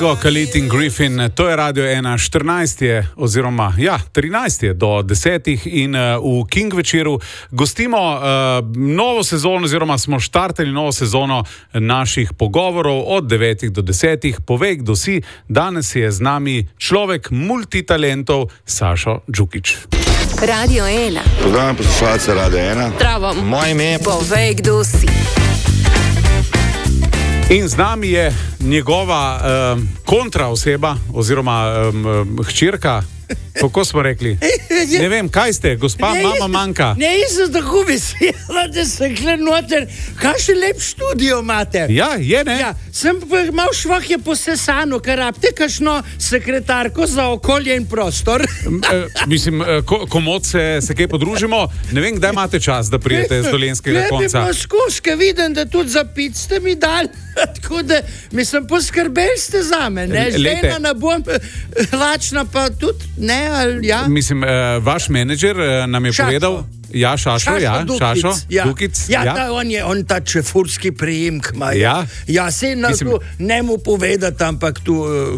Khalid in Griffin, to je Radio 1, 14 je, oziroma 13 je do 10 in v King večeru gostimo novo sezono, oziroma smo štartali novo sezono naših pogovorov od 9 do 10. Povej, kdo si, danes je z nami človek multitalentov Sašo Džukić. Radio 1. Pozdravljam poslušalce Radio 1. Zdravo. Moje ime je... Povej, kdo si. In z nami je njegova kontraoseba, oziroma hčerka, kako smo rekli? Ne vem, kaj ste, gospa mama manjka. Ne, jaz sem tako vesela, da sem kle noter. Kakšen lep študio imate. Ja, je, ne? Ja, sem pa malo švah je posesano, ker rabite kakšno sekretarko za okolje in prostor. Mislim, komod se kaj podružimo. Ne vem, kdaj imate čas, da prijete z dolenskega konca. Ne bi pa skuska, vidim, da tudi za pic ste mi dali. Tako da, mislim, poskrbeli ste za me, ne? Žena ne bom lačna, pa tudi, ne, ali ja? Mislim, vaš menedžer nam je povedal... Ja, Šašo Dukic. Ja, on ta čefurski priimk ima. Ja, se ne mu povedati, ampak tu,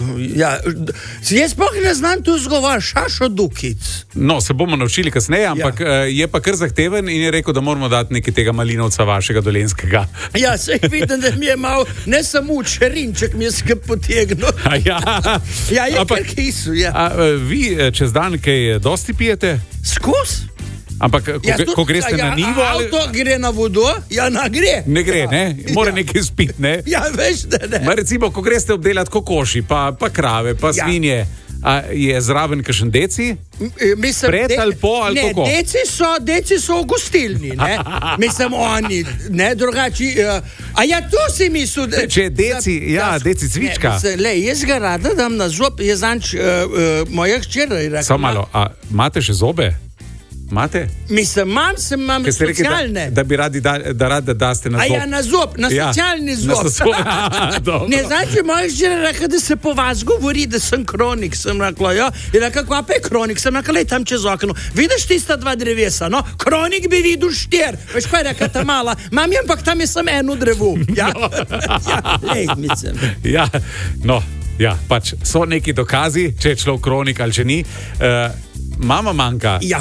jaz pa ne znam tu zgovor, Šašo Dukic. No, se bomo naučili kasneje, ampak je pa kar zahteven in je rekel, da moramo dati nekaj tega malinovca vašega dolenskega. Ja, se vidim, da mi je malo, ne samo čerinček mi je skaj potegnil. Ja, je kar kisu, ja. Vi čez dan kaj dosti pijete? Skus? Ampak, ko greste na nivo... Avto gre na vodo, ne gre. Ne gre, ne? Mora nekaj spiti, ne? Ja, veš, da ne. Ma recimo, ko greste obdelati kokoši, pa krave, pa svinje, je zraven kakšen deci? Pred ali po, ali kako? Ne, deci so v gostilni, ne? Mislim, oni, ne, drugači... A ja, to si mislil... Če deci, deci cvička. Jaz ga rada dam na zob, jaz zanč moja hčera je rekla... Samo malo, a imate še zobe? Imate? Mislim, imam socialne. Da bi radi daste na zob. A ja, na zob, na socialni zob. Ne, znači, moja žena rekla, da se po vas govori, da sem kronik. Sem rekla, ja. In rekla, kva pa je kronik? Sem rekla, lej tam čez okno. Vidiš tista dva drevesa, no? Kronik bi videl 4. Veš, kaj je rekla ta mala? Mam je, ampak tam je samo eno drevo. Ja, lej, mislim. Ja, no, ja, pač so neki dokazi, če je človek kronik ali če ni. Mama manjka. Ja.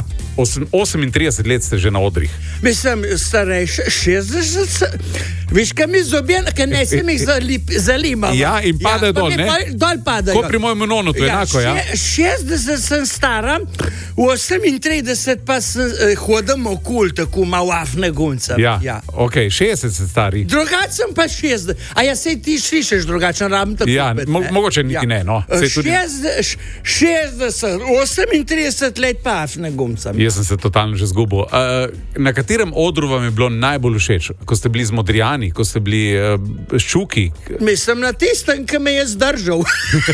38 let ste že na odrih. Mislim, starejši, 60. Viš, kaj mi zobjen, kaj ne sem jih zalimala. Ja, in padajo dol, ne? Dol padajo. Ko pri mojem nonotu, enako, ja? 60 sem stara, v 38 pa hodim okul, tako malo afne gunca. Ja, ok, 60 ste stari. Drugač sem pa 60. A ja, sej ti slišiš drugačen, rabim tako. Ja, mogoče niti ne, no. 60, 38 let pa afne gunca. Jaz sem se totalno že zgubil. Na katerem odru vam je bilo najbolj všeč? Ko ste bili z Modrijani, ko ste bili Ščuki? Mislim, na tistem, ki me je zdržal.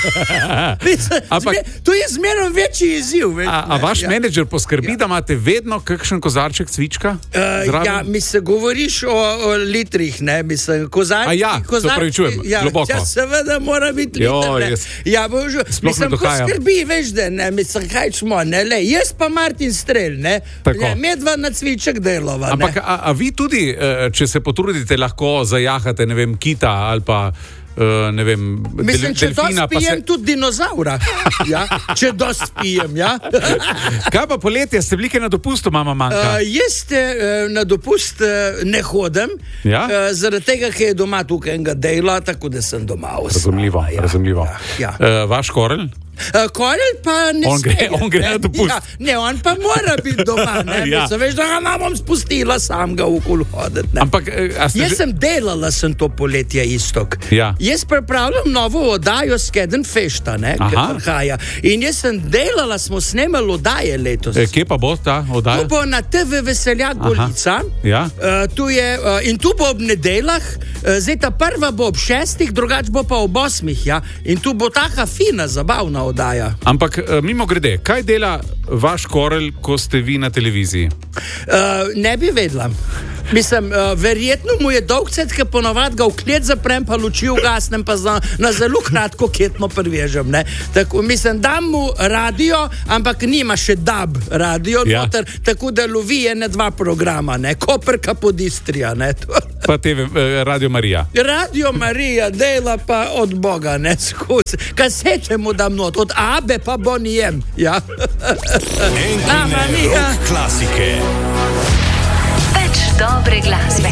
To je zmerno večji izziv. A vaš menedžer poskrbi, da imate vedno kakšen kozarček cvička? Ja, mislim, govoriš o litrih, ne? Mislim, kozarček. Se pravičujem, globoko. Ja, seveda mora biti liter, ne? Ja, božo, mislim, poskrbi, veš, da ne? Mislim, kaj čmo, ne? Jaz pa Martin Strel, ne? Medva na cviček delova, ne? Ampak, a vi tudi, če se potrudite, lahko zajahate, ne vem, kita ali pa, ne vem, mislim, če delfina, dost pijem, tudi dinozaura. Ja? Če dost pijem, ja? Kaj pa poletje, ste bili kaj na dopustu, mama manjka? Jaz na dopust ne hodim, zaradi tega, ker je doma tukaj enega dela, tako da sem doma ostala. Razumljivo. Vaš Korel? Korel pa ne on gre na dopust. Ne, on pa mora biti doma, ne? Mislim, veš, da ga ne bom spustila sam ga okoli hoditi, ne? Ampak, jaz sem delala to poletje istok. Jaz pripravljam novo oddajo Skeden Fešta, ne? In jaz sem delala, smo snemali oddaje letos. Kje pa bo ta oddaja? Tu bo na TV Veseljak Golica. Tu je, in tu bo ob nedeljah, zdaj ta prva bo ob 6, drugač bo pa ob 8, ja? In tu bo taka fina, zabavna oddaja. Ampak mimo grede, kaj dela vaš Korel, ko ste vi na televiziji? Ne bi vedela. Mislim, verjetno mu je dolgcet, ker ponovadi ga v klet zaprem, pa luči ugasnem, pa na zelo kratko ketno prvežem, ne. Tako, mislim, dam mu radio, ampak nima še DAB radio noter, tako da lovi ene 2 programa, ne. Koperka pod Istrija, ne. Pa Radio Marija. Radio Marija, dela pa od Boga, ne skusi. Kasete mu dam not, od Abe pa Bonijem. Ja. Enkine rock klasike. Več dobre glasbe.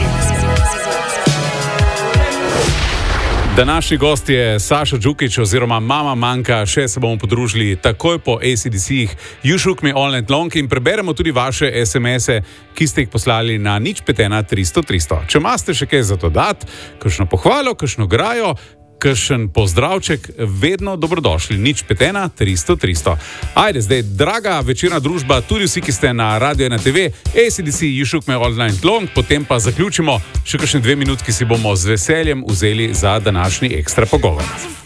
Današnji gost je Saša Džukić oziroma Mama Manka, še se bomo podružili takoj po AC/DC-jih You Shook Me All Night Long in preberemo tudi vaše SMS-e, ki ste jih poslali na 051 300 300. Če imate še kaj za to dati, kakšno pohvalo, kakšno grajo, kakšen pozdravček, vedno dobrodošli. 051 300 300. Ajde, zdaj, draga večerna družba, tudi vsi, ki ste na Radio 1 TV, AC/DC You Shook Me All Night Long, potem pa zaključimo še kakšne 2 minutki, si bomo z veseljem vzeli za današnji ekstra pogovor.